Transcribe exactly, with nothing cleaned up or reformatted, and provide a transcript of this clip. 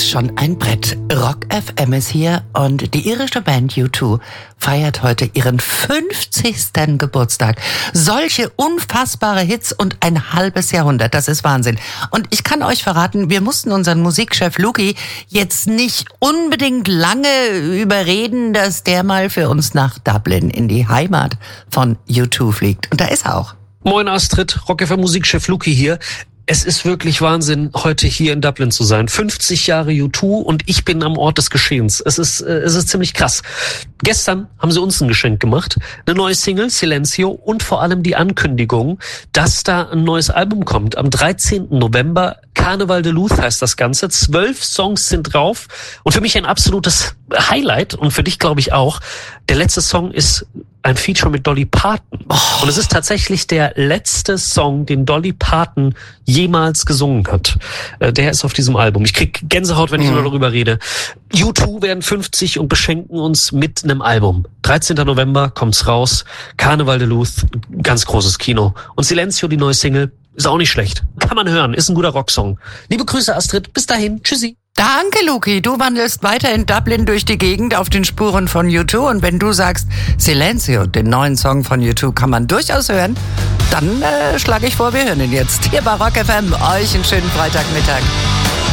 schon ein Brett. Rock F M ist hier und die irische Band U zwei feiert heute ihren fünfzigsten Geburtstag. Solche unfassbare Hits und ein halbes Jahrhundert, das ist Wahnsinn. Und ich kann euch verraten, wir mussten unseren Musikchef Luki jetzt nicht unbedingt lange überreden, dass der mal für uns nach Dublin in die Heimat von U zwei fliegt. Und da ist er auch. Moin Astrid, Rock F M Musikchef Luki hier. Es ist wirklich Wahnsinn, heute hier in Dublin zu sein. fünfzig Jahre U zwei und ich bin am Ort des Geschehens. Es ist, äh, es ist ziemlich krass. Gestern haben sie uns ein Geschenk gemacht. Eine neue Single, Silencio, und vor allem die Ankündigung, dass da ein neues Album kommt. Am dreizehnten November, Carnival de Luz heißt das Ganze. Zwölf Songs sind drauf. Und für mich ein absolutes Highlight und für dich, glaube ich, auch. Der letzte Song ist ein Feature mit Dolly Parton. Und es ist tatsächlich der letzte Song, den Dolly Parton jemals gesungen hat. Der ist auf diesem Album. Ich krieg Gänsehaut, wenn ich mhm. nur darüber rede. U zwei werden fünfzig und beschenken uns mit einem Album. dreizehnten November kommt's raus. Carnival de Luz, ganz großes Kino. Und Silencio, die neue Single, ist auch nicht schlecht. Kann man hören, ist ein guter Rocksong. Liebe Grüße, Astrid. Bis dahin. Tschüssi. Danke, Luki. Du wandelst weiter in Dublin durch die Gegend auf den Spuren von U zwei. Und wenn du sagst, Silencio, den neuen Song von U zwei, kann man durchaus hören, dann äh, schlage ich vor, wir hören ihn jetzt. Hier bei Rock F M. Euch einen schönen Freitagmittag.